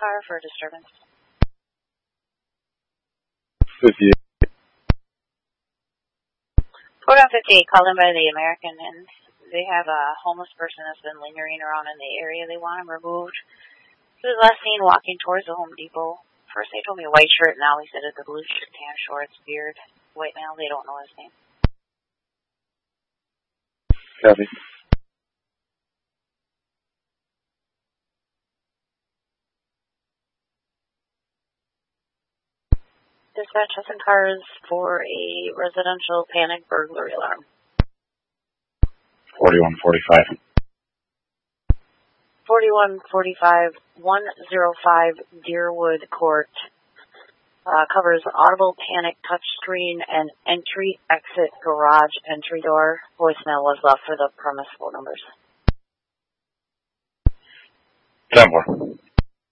car for disturbance. 58. 4158, called in by the American, and they have a homeless person that's been lingering around in the area. They want him removed. He was last seen walking towards the Home Depot. First they told me white shirt, now he said it's a blue shirt, tan shorts, beard, white male. They don't know his name. Copy. Dispatch has some cars for a residential panic burglary alarm. 4145. 4145, 105 Deerwood Court. Covers audible panic touchscreen and entry-exit garage entry door. Voicemail was left for the premise phone numbers. 10-4.